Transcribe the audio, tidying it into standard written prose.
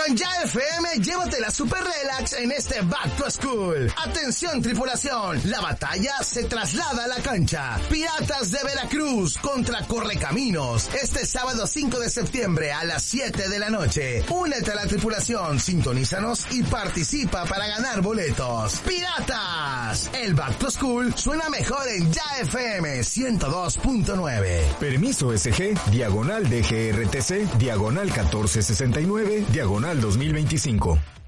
Con Ya FM, llévate la super relax en este Back to School. Atención tripulación, la batalla se traslada a la cancha. Piratas de Veracruz contra Correcaminos. Este sábado 5 de septiembre a las 7 de la noche. Únete a la tripulación, sintonízanos y participa para ganar boletos. ¡Piratas! El Back to School suena mejor en Ya FM 102.9. Permiso SG, diagonal DGRTC, diagonal 1469, diagonal 2025.